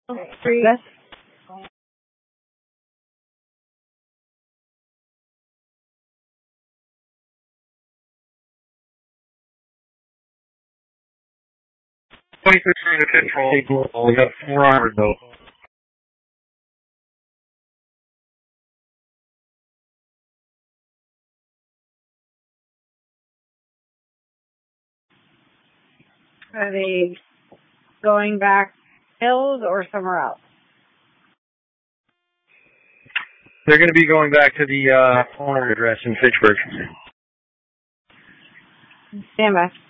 Street. Street of control. We got 4 armored though. Are they going back hills or somewhere else? They're going to be going back to the corner address in Fitchburg. Stand by.